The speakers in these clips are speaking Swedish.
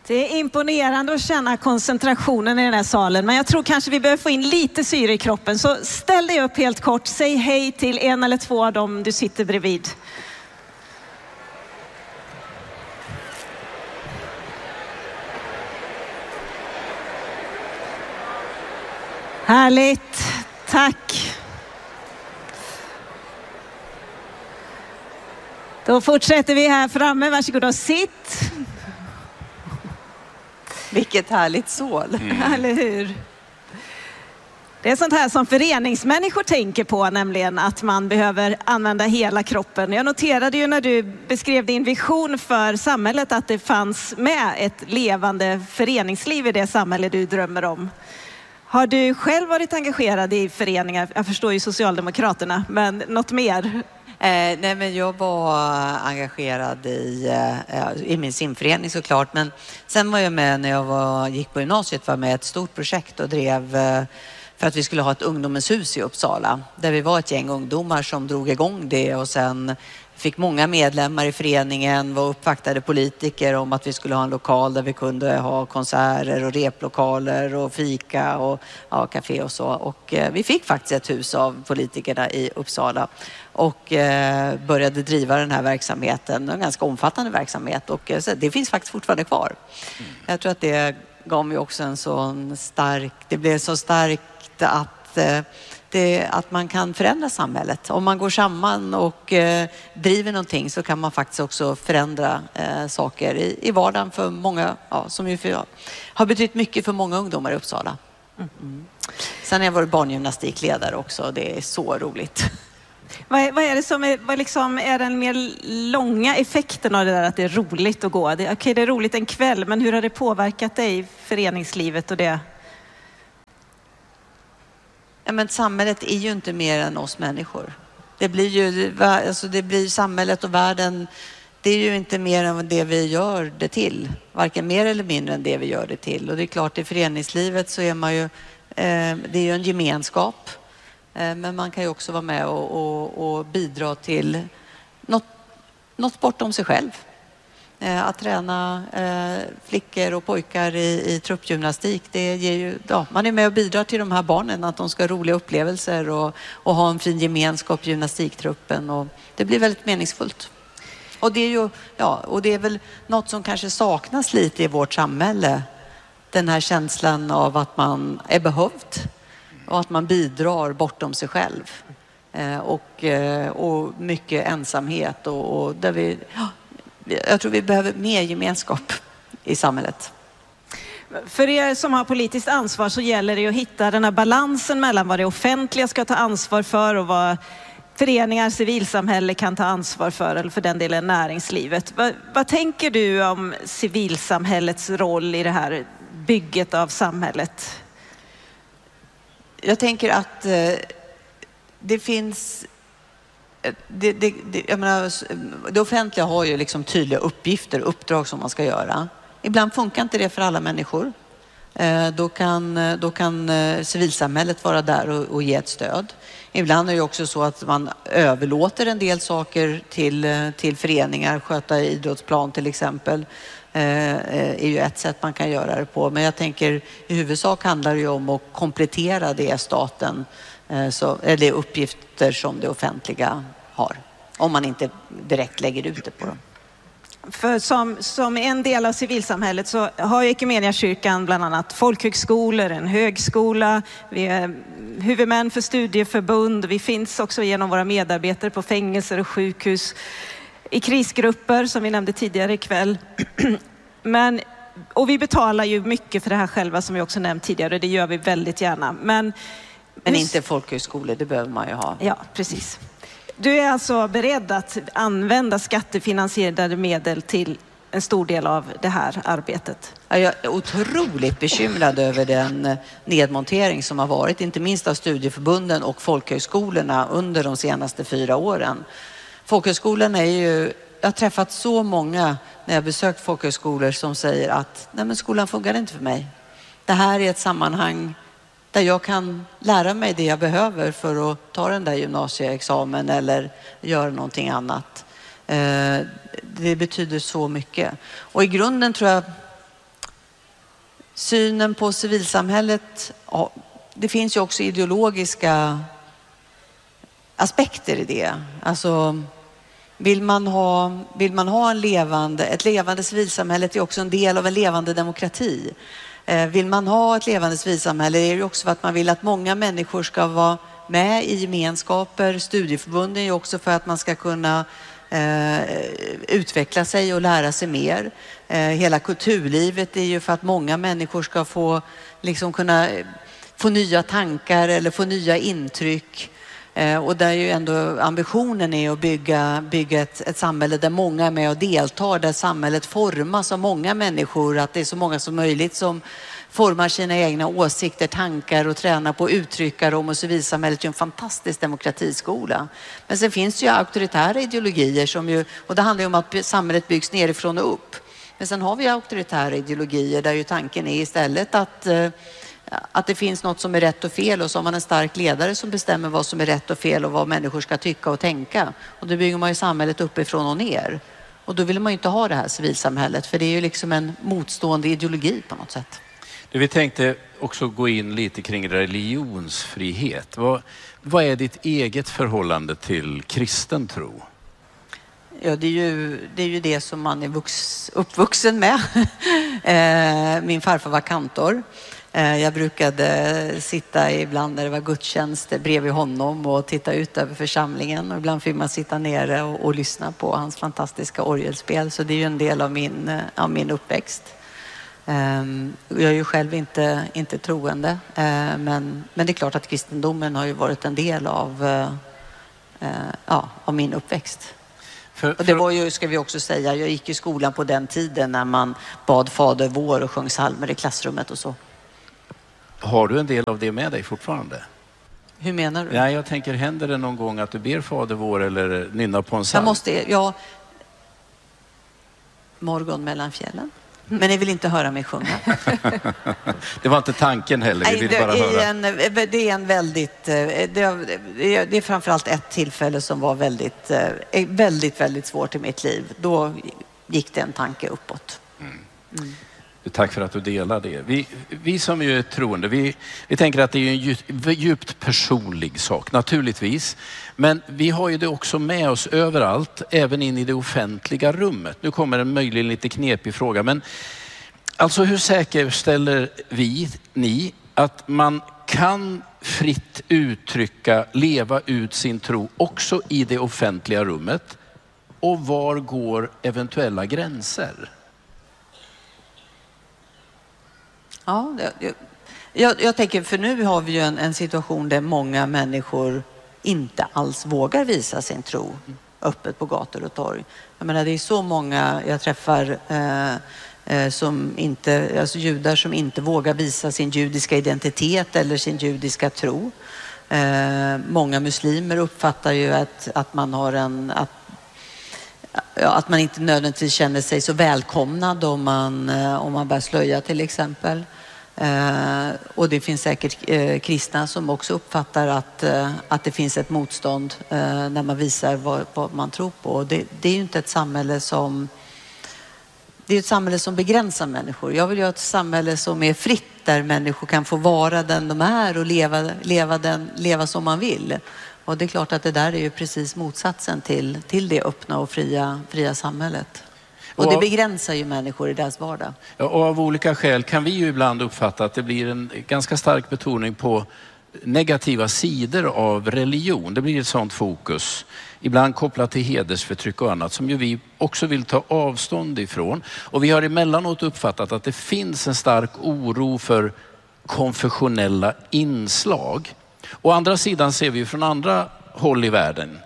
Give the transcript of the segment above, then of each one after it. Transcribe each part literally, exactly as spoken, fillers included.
Det är imponerande att känna koncentrationen i den här salen, men jag tror kanske vi behöver få in lite syre i kroppen. Så ställ dig upp helt kort, säg hej till en eller två av dem du sitter bredvid. Härligt, tack. Då fortsätter vi här framme, varsågod och sitt. Vilket härligt sål. Mm. Eller hur? Det är sånt här som föreningsmänniskor tänker på, nämligen att man behöver använda hela kroppen. Jag noterade ju när du beskrev din vision för samhället att det fanns med ett levande föreningsliv i det samhälle du drömmer om. Har du själv varit engagerad i föreningar? Jag förstår ju Socialdemokraterna, men något mer? Eh, nej men jag var engagerad i, eh, i min simförening såklart, men sen var jag med när jag var, gick på gymnasiet, var med i ett stort projekt och drev eh, för att vi skulle ha ett ungdomens hus i Uppsala, där vi var ett gäng ungdomar som drog igång det och sen fick många medlemmar i föreningen, var uppvaktade politiker om att vi skulle ha en lokal där vi kunde ha konserter och replokaler och fika och ja, café och så. Och eh, vi fick faktiskt ett hus av politikerna i Uppsala och eh, började driva den här verksamheten, en ganska omfattande verksamhet, och eh, så det finns faktiskt fortfarande kvar. Mm. Jag tror att det gav mig också en sån stark, det blev så starkt att eh, Det, att man kan förändra samhället. Om man går samman och eh, driver någonting så kan man faktiskt också förändra eh, saker i, i vardagen för många, ja, som ju för, har betytt mycket för många ungdomar i Uppsala. Mm. Sen har jag varit barngymnastikledare också, det är så roligt. Vad är, vad är det som är, vad liksom är den mer långa effekten av det där att det är roligt att gå? Det, okej, det är roligt en kväll, men hur har det påverkat dig i föreningslivet och det? Ja, men samhället är ju inte mer än oss människor. Det blir ju, alltså det blir samhället och världen, det är ju inte mer än det vi gör det till. Varken mer eller mindre än det vi gör det till. Och det är klart, i föreningslivet så är man ju, eh, det är ju en gemenskap. Eh, men man kan ju också vara med och, och, och bidra till något, något bortom sig själv. Att träna eh, flickor och pojkar i, i truppgymnastik, det ger ju, ja, man är med och bidrar till de här barnen, att de ska ha roliga upplevelser och, och ha en fin gemenskap i gymnastiktruppen, och det blir väldigt meningsfullt. Och det är ju, ja, och det är väl något som kanske saknas lite i vårt samhälle, den här känslan av att man är behövd och att man bidrar bortom sig själv, eh, och, eh, och mycket ensamhet och, och där vi, ja, jag tror vi behöver mer gemenskap i samhället. För er som har politiskt ansvar så gäller det att hitta den här balansen mellan vad det offentliga ska ta ansvar för och vad föreningar, civilsamhälle kan ta ansvar för, eller för den delen näringslivet. Vad, vad tänker du om civilsamhällets roll i det här bygget av samhället? Jag tänker att eh, det finns... Det, det, det, jag menar, det offentliga har ju liksom tydliga uppgifter, uppdrag som man ska göra. Ibland funkar inte det för alla människor. Eh, då kan, då kan eh, civilsamhället vara där och, och ge ett stöd. Ibland är det också så att man överlåter en del saker till, till föreningar, sköta idrottsplan till exempel. Eh, är ju ett sätt man kan göra det på. Men jag tänker, i huvudsak handlar det ju om att komplettera det staten, eh, så, eller uppgifter som det offentliga har. Om man inte direkt lägger ut det på dem. För som, som en del av civilsamhället så har ju Equmeniakyrkan bland annat folkhögskolor, en högskola, vi är huvudmän för studieförbund, vi finns också genom våra medarbetare på fängelser och sjukhus, i krisgrupper som vi nämnde tidigare ikväll. Men, och vi betalar ju mycket för det här själva, som vi också nämnt tidigare, det gör vi väldigt gärna. Men, Men inte folkhögskolor, det behöver man ju ha. Ja, precis. Du är alltså beredd att använda skattefinansierade medel till en stor del av det här arbetet? Jag är otroligt bekymrad över den nedmontering som har varit, inte minst av studieförbunden och folkhögskolorna under de senaste fyra åren. Folkhögskolorna är ju, jag har träffat så många när jag besökt folkhögskolor som säger att nej, men skolan funkar inte för mig. Det här är ett sammanhang där jag kan lära mig det jag behöver för att ta den där gymnasieexamen eller göra någonting annat. Det betyder så mycket. Och i grunden tror jag synen på civilsamhället, ja, det finns ju också ideologiska aspekter i det. Alltså vill man ha, vill man ha en levande, ett levande civilsamhälle är också en del av en levande demokrati. Eh, vill man ha ett levande civilsamhälle är det också för att man vill att många människor ska vara med i gemenskaper. Studieförbunden är också för att man ska kunna eh, utveckla sig och lära sig mer. Eh, hela kulturlivet är ju för att många människor ska få liksom kunna få nya tankar eller få nya intryck. Eh, och där är ju ändå ambitionen är att bygga, bygga ett, ett samhälle där många är med och deltar, där samhället formas av många människor, att det är så många som möjligt som formar sina egna åsikter, tankar och tränar på att uttrycka dem. Och civilsamhället är en fantastisk demokratiskola. Men sen finns det ju auktoritära ideologier som ju, och det handlar ju om att samhället byggs nerifrån och upp. Men sen har vi auktoritära ideologier där ju tanken är istället att att det finns något som är rätt och fel, och så har man en stark ledare som bestämmer vad som är rätt och fel och vad människor ska tycka och tänka. Och då bygger man ju samhället uppifrån och ner. Och då vill man ju inte ha det här civilsamhället, för det är ju liksom en motstående ideologi på något sätt. Du, vi tänkte också gå in lite kring religionsfrihet. Vad, vad är ditt eget förhållande till kristen tro? Ja, det är ju det, är ju det som man är vux, uppvuxen med. Min farfar var kantor. Jag brukade sitta ibland när det var gudstjänst bredvid honom och titta ut över församlingen. Och ibland fick man sitta nere och, och lyssna på hans fantastiska orgelspel. Så det är ju en del av min, av min uppväxt. Jag är ju själv inte, inte troende. Men, men det är klart att kristendomen har ju varit en del av, ja, av min uppväxt. För, för... Och det var ju, ska vi också säga, jag gick i skolan på den tiden när man bad Fader vår och sjöng psalmer i klassrummet och så. Har du en del av det med dig fortfarande? Hur menar du? Ja, jag tänker, händer det någon gång att du ber Fader vår eller nynnar på en psalm? Jag måste, ja. Morgon mellan fjällen. Men ni vill inte höra mig sjunga. Det var inte tanken heller, vi vill Nej, bara det höra. En, det är en väldigt, det är, det är framförallt ett tillfälle som var väldigt, väldigt, väldigt svårt i mitt liv. Då gick det en tanke uppåt. Mm. Mm. Tack för att du delar det. Vi, vi som är troende, vi, vi tänker att det är en djupt, djupt personlig sak, naturligtvis. Men vi har ju det också med oss överallt, även in i det offentliga rummet. Nu kommer en möjligen lite knepig fråga, men alltså hur säkerställer vi, ni, att man kan fritt uttrycka, leva ut sin tro också i det offentliga rummet? Och var går eventuella gränser? Ja, jag, jag, jag tänker, för nu har vi ju en, en situation där många människor inte alls vågar visa sin tro öppet på gator och torg. Jag menar, det är så många jag träffar eh, eh, som inte, alltså judar som inte vågar visa sin judiska identitet eller sin judiska tro. Eh, många muslimer uppfattar ju att, att man har en... Att, Ja, att man inte nödvändigtvis känner sig så välkomnad om man, om man bär slöja till exempel. Eh, och det finns säkert eh, kristna som också uppfattar att, eh, att det finns ett motstånd eh, när man visar vad, vad man tror på. Och det, det är ju inte ett samhälle som... Det är ett samhälle som begränsar människor. Jag vill ju ha ett samhälle som är fritt, där människor kan få vara den de är och leva, leva, den, leva som man vill. Och det är klart att det där är ju precis motsatsen till, till det öppna och fria, fria samhället. Och, och det begränsar ju människor i deras vardag. Ja, och av olika skäl kan vi ju ibland uppfatta att det blir en ganska stark betoning på negativa sidor av religion. Det blir ett sånt fokus. Ibland kopplat till hedersförtryck och annat som ju vi också vill ta avstånd ifrån. Och vi har emellanåt uppfattat att det finns en stark oro för konfessionella inslag. Å andra sidan ser vi från andra håll i världen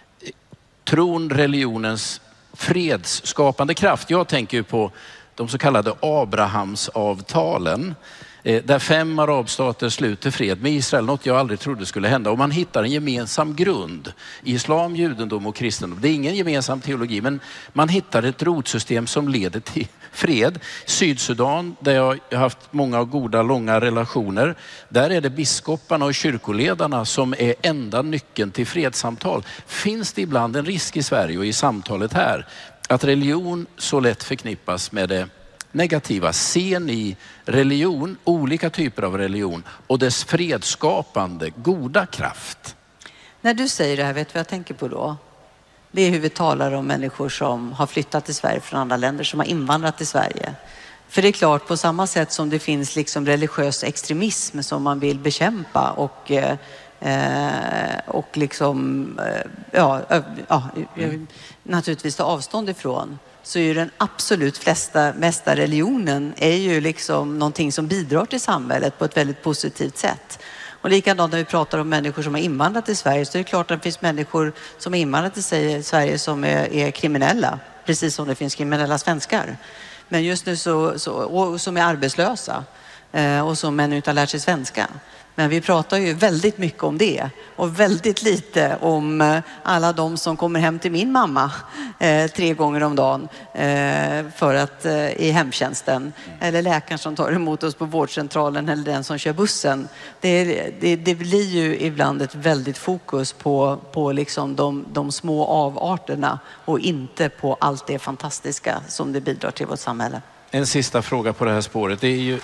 tron, religionens fredsskapande kraft. Jag tänker på de så kallade Abrahamsavtalen, där fem arabstater sluter fred med Israel, något jag aldrig trodde skulle hända. Och man hittar en gemensam grund i islam, judendom och kristendom. Det är ingen gemensam teologi, men man hittar ett rotsystem som leder till fred. Sydsudan, där jag har haft många goda, långa relationer, där är det biskoparna och kyrkoledarna som är enda nyckeln till fredssamtal. Finns det ibland en risk i Sverige och i samtalet här att religion så lätt förknippas med det negativa. Ser ni religion, olika typer av religion och dess fredsskapande, goda kraft? När du säger det här, vet du vad jag tänker på då? Det är hur vi talar om människor som har flyttat till Sverige från andra länder, som har invandrat till Sverige. För det är klart, på samma sätt som det finns liksom religiös extremism som man vill bekämpa och, eh, och liksom, eh, ja, ja, mm. naturligtvis ta avstånd ifrån, så är ju den absolut flesta, mesta religionen är ju liksom någonting som bidrar till samhället på ett väldigt positivt sätt. Och likadant när vi pratar om människor som har invandrat till Sverige, så är det klart att det finns människor som har invandrat till Sverige som är, är kriminella, precis som det finns kriminella svenskar. Men just nu så, så och som är arbetslösa eh, och som ännu inte har lärt sig svenska. Men vi pratar ju väldigt mycket om det och väldigt lite om eh, alla de som kommer hem till min mamma eh, tre gånger om dagen eh, för att, eh, i hemtjänsten. Eller läkaren som tar emot oss på vårdcentralen eller den som kör bussen. Det, det, det blir ju ibland ett väldigt fokus på, på liksom de, de små avarterna och inte på allt det fantastiska som det bidrar till vårt samhälle. En sista fråga på det här spåret. Det är ju...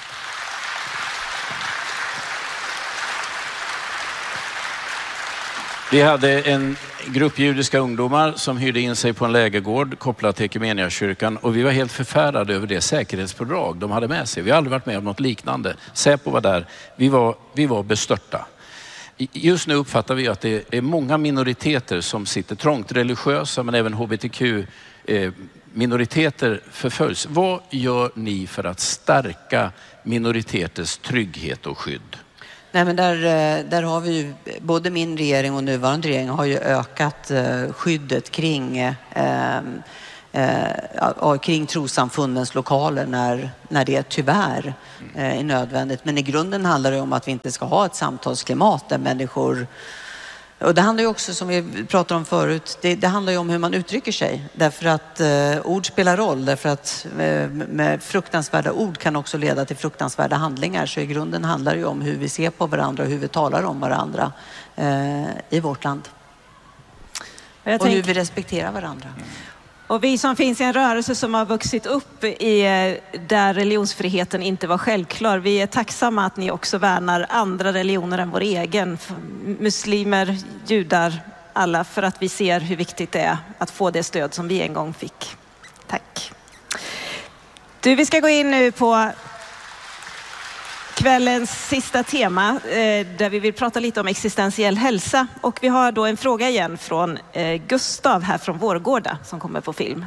Vi hade en grupp judiska ungdomar som hyrde in sig på en lägergård kopplat till Equmeniakyrkan, och vi var helt förfärade över det säkerhetspådrag de hade med sig. Vi har aldrig varit med om något liknande. Säpo var där. Vi var, vi var bestörta. Just nu uppfattar vi att det är många minoriteter som sitter trångt, religiösa men även H B T Q-minoriteter förföljs. Vad gör ni för att stärka minoriteters trygghet och skydd? Nej, men där, där har vi ju, både min regering och nuvarande regering har ju ökat skyddet kring, eh, eh, kring trossamfundens lokaler när, när det tyvärr eh, är nödvändigt. Men i grunden handlar det om att vi inte ska ha ett samtalsklimat där människor... Och det handlar ju också, som vi pratade om förut, det, det handlar ju om hur man uttrycker sig. Därför att eh, ord spelar roll, därför att eh, med fruktansvärda ord kan också leda till fruktansvärda handlingar. Så i grunden handlar det ju om hur vi ser på varandra och hur vi talar om varandra eh, i vårt land. Jag och tänk... hur vi respekterar varandra. Och vi som finns i en rörelse som har vuxit upp i där religionsfriheten inte var självklar, vi är tacksamma att ni också värnar andra religioner än vår egen. Muslimer, judar, alla, för att vi ser hur viktigt det är att få det stöd som vi en gång fick. Tack. Du, vi ska gå in nu på kvällens sista tema eh, där vi vill prata lite om existentiell hälsa. Och vi har då en fråga igen från eh, Gustav här från Vårgårda som kommer på film.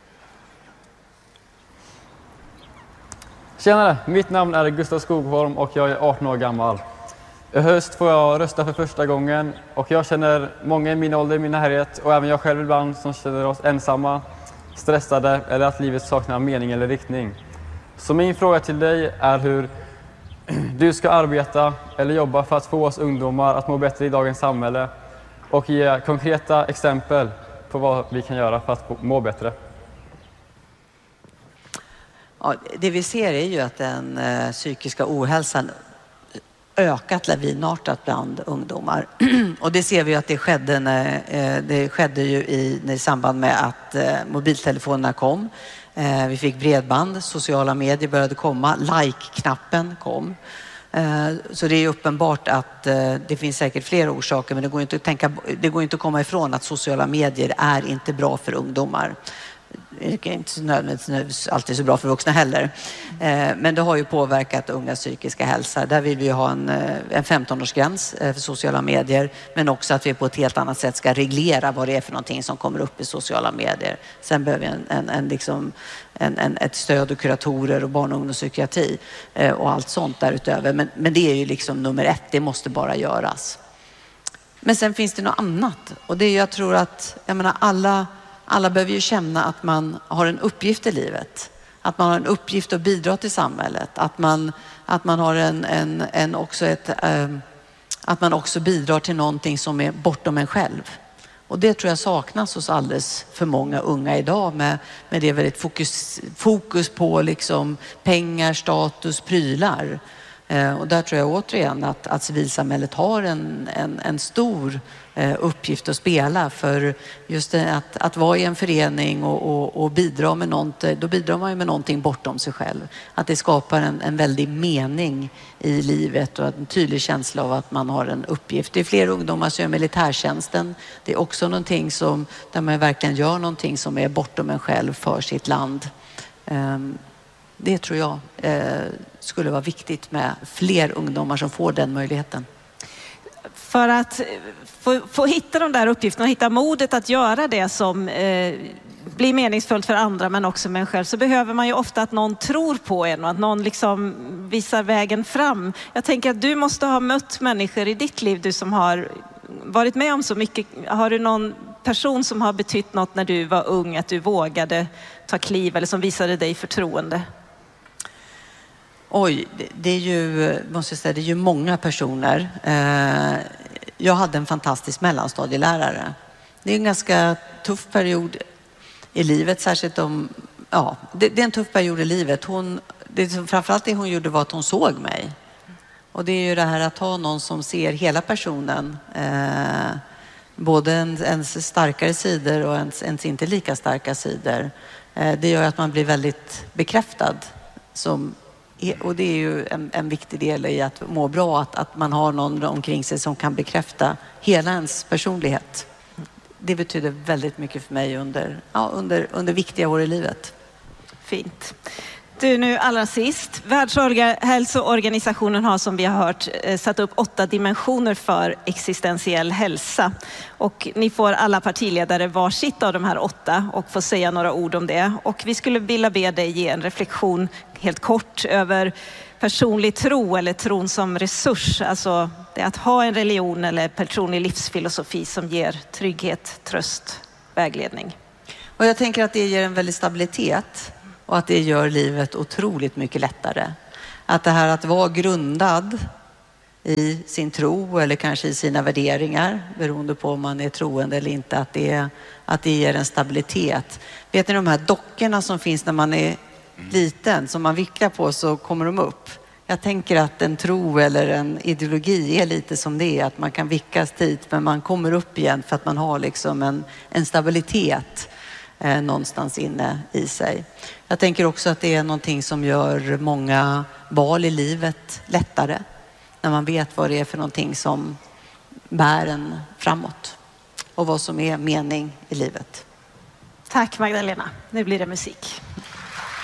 Tjenare, mitt namn är Gustav Skogholm och jag är arton år gammal. I höst får jag rösta för första gången och jag känner många i min ålder i min närhet och även jag själv ibland som känner oss ensamma, stressade eller att livet saknar mening eller riktning. Så min fråga till dig är hur du ska arbeta eller jobba för att få oss ungdomar att må bättre i dagens samhälle och ge konkreta exempel på vad vi kan göra för att må bättre. Ja, det vi ser är ju att den eh, psykiska ohälsan ökat lavinartat bland ungdomar. Och det ser vi att det skedde, när, eh, det skedde ju i, i samband med att eh, mobiltelefonerna kom. Eh, vi fick bredband, sociala medier började komma, like-knappen kom. Eh, så det är uppenbart att eh, det finns säkert flera orsaker, men det går inte att tänka, det går inte att komma ifrån att sociala medier är inte bra för ungdomar. Det är inte nödvändigtvis alltid så bra för vuxna heller. Men det har ju påverkat ungas psykiska hälsa. Där vill vi ha en, en femton-årsgräns för sociala medier. Men också att vi på ett helt annat sätt ska reglera vad det är för någonting som kommer upp i sociala medier. Sen behöver vi en, en, en, liksom, en, en, ett stöd och kuratorer och barn- och ungdomspsykiatri och allt sånt därutöver. Men, men det är ju liksom nummer ett. Det måste bara göras. Men sen finns det något annat. Och det är, jag tror att, jag menar, alla... Alla behöver ju känna att man har en uppgift i livet. Att man har en uppgift att bidra till samhället. Att man, att man har en, en, en också ett, äh, att man också bidrar till någonting som är bortom en själv. Och det tror jag saknas hos alldeles för många unga idag. Med, med det väldigt fokus, fokus på liksom pengar, status, prylar. Och där tror jag återigen att, att civilsamhället har en, en, en stor uppgift att spela, för just det, att, att vara i en förening och, och, och bidra med någonting, då bidrar man ju med någonting bortom sig själv. Att det skapar en, en väldig mening i livet och en tydlig känsla av att man har en uppgift. Det är fler ungdomar som gör militärtjänsten. Det är också någonting som, där man verkligen gör någonting som är bortom en själv för sitt land. Det tror jag skulle vara viktigt med fler ungdomar som får den möjligheten. För att få, få hitta de där uppgifterna och hitta modet att göra det som eh, blir meningsfullt för andra men också med en själv, så behöver man ju ofta att någon tror på en och att någon liksom visar vägen fram. Jag tänker att du måste ha mött människor i ditt liv, du som har varit med om så mycket. Har du någon person som har betytt något när du var ung, att du vågade ta kliv eller som visade dig förtroende? Oj, det är ju, måste jag säga, det är ju många personer. Jag hade en fantastisk mellanstadielärare. Det är en ganska tuff period i livet, särskilt om, ja, det, det är en tuff period i livet. Hon, det, framförallt det hon gjorde var att hon såg mig. Och det är ju det här att ha någon som ser hela personen. Eh, både ens, ens starkare sidor och ens, ens inte lika starka sidor. Eh, det gör att man blir väldigt bekräftad som. Och det är ju en, en viktig del i att må bra, att, att man har någon omkring sig som kan bekräfta hela ens personlighet. Det betyder väldigt mycket för mig under, ja, under, under viktiga år i livet. Fint. Du, nu allra sist. Världshälsoorganisationen har, som vi har hört, satt upp åtta dimensioner för existentiell hälsa. Och ni får alla partiledare varsitt av de här åtta och får säga några ord om det. Och vi skulle vilja be dig ge en reflektion helt kort över personlig tro eller tron som resurs. Alltså det att ha en religion eller personlig livsfilosofi som ger trygghet, tröst, vägledning. Och jag tänker att det ger en väldig stabilitet. Och att det gör livet otroligt mycket lättare. Att det här att vara grundad i sin tro eller kanske i sina värderingar, beroende på om man är troende eller inte, att det, att det ger en stabilitet. Vet ni de här dockorna som finns när man är liten, som man vicklar på så kommer de upp? Jag tänker att en tro eller en ideologi är lite som det är, att man kan vickas dit men man kommer upp igen för att man har liksom en, en stabilitet eh, någonstans inne i sig. Jag tänker också att det är någonting som gör många val i livet lättare. När man vet vad det är för någonting som bär en framåt. Och vad som är mening i livet. Tack Magdalena. Nu blir det musik.